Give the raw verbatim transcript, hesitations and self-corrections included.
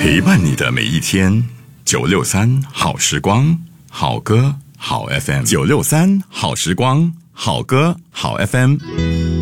陪伴你的每一天。九六三好时光，好歌好 F M。九六三好时光，好歌好 F M。